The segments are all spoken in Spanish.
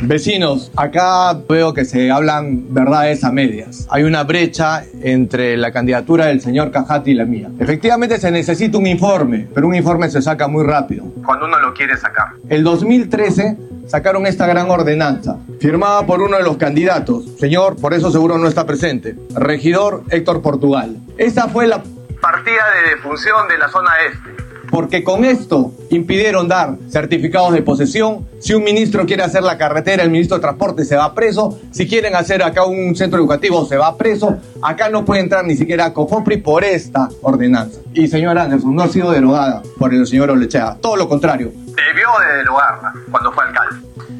Vecinos, acá veo que se hablan verdades a medias. Hay una brecha entre la candidatura del señor Cajati y la mía. Efectivamente se necesita un informe, pero un informe se saca muy rápido, cuando uno lo quiere sacar. El 2013 sacaron esta gran ordenanza, firmada por uno de los candidatos, señor, por eso seguro no está presente, regidor Héctor Portugal. Esa fue la partida de defunción de la zona este. Porque con esto impidieron dar certificados de posesión. Si un ministro quiere hacer la carretera, el ministro de Transporte se va preso. Si quieren hacer acá un centro educativo, se va preso. Acá no puede entrar ni siquiera COFOPRI por esta ordenanza. Y señor Anderson, no ha sido derogada por el señor Olechea. Todo lo contrario. Debió de derogarla cuando fue alcalde.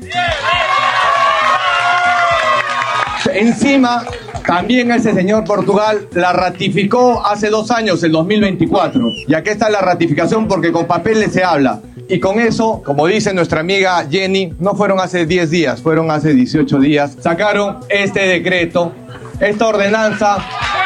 Encima, también ese señor Portugal la ratificó hace 2 años, el 2024. Y aquí está la ratificación porque con papeles se habla. Y con eso, como dice nuestra amiga Jenny, no fueron hace 10 días, fueron hace 18 días. Sacaron este decreto, esta ordenanza,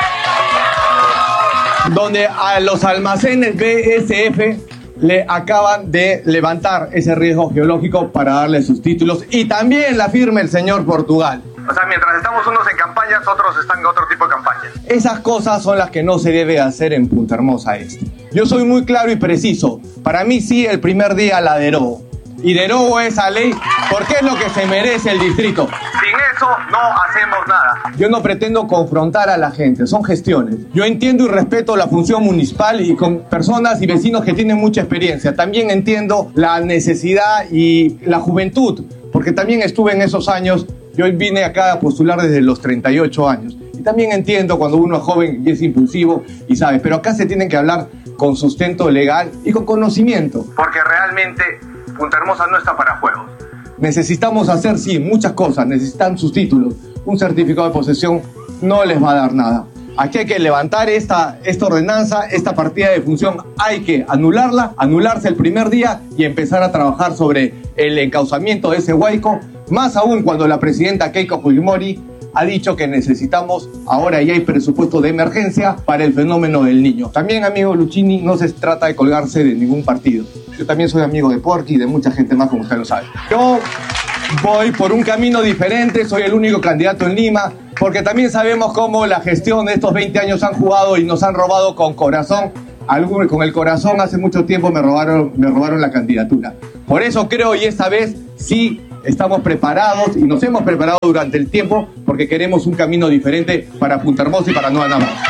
donde a los almacenes BSF le acaban de levantar ese riesgo geológico para darle sus títulos. Y también la firma el señor Portugal. O sea, mientras estamos unos en campañas, otros están en otro tipo de campañas. Esas cosas son las que no se debe hacer en Punta Hermosa Este. Yo soy muy claro y preciso. Para mí sí, el primer día la derogo. Y derogo esa ley porque es lo que se merece el distrito. Sin eso no hacemos nada. Yo no pretendo confrontar a la gente, son gestiones. Yo entiendo y respeto la función municipal y con personas y vecinos que tienen mucha experiencia. También entiendo la necesidad y la juventud, porque también estuve en esos años. Yo vine acá a postular desde los 38 años. Y también entiendo cuando uno es joven y es impulsivo y sabe. Pero acá se tienen que hablar con sustento legal y con conocimiento. Porque realmente Punta Hermosa no está para juegos. Necesitamos hacer, sí, muchas cosas. Necesitan sus títulos. Un certificado de posesión no les va a dar nada. Aquí hay que levantar esta ordenanza, esta partida de función. Hay que anularse el primer día y empezar a trabajar sobre el encauzamiento de ese huaico. Más aún cuando la presidenta Keiko Fujimori ha dicho que necesitamos, ahora ya hay presupuesto de emergencia para el fenómeno del niño. También, amigo Luchini, no se trata de colgarse de ningún partido. Yo también soy amigo de Porky y de mucha gente más, como usted lo sabe. Yo voy por un camino diferente, soy el único candidato en Lima, porque también sabemos cómo la gestión de estos 20 años han jugado y nos han robado con corazón. Con el corazón hace mucho tiempo me robaron la candidatura. Por eso creo, y esta vez sí estamos preparados y nos hemos preparado durante el tiempo porque queremos un camino diferente para Punta Hermosa y para Nueva Navarra.